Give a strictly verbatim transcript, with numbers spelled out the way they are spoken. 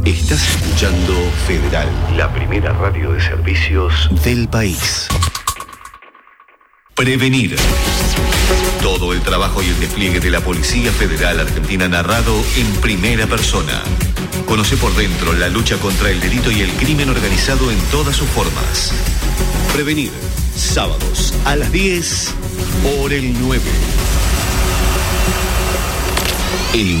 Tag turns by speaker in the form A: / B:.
A: Estás escuchando Federal, la primera radio de servicios del país. Prevenir. Todo el trabajo y el despliegue de la Policía Federal Argentina narrado en primera persona. Conoce por dentro la lucha contra el delito y el crimen organizado en todas sus formas. Prevenir. Sábados a las diez por el nueve. El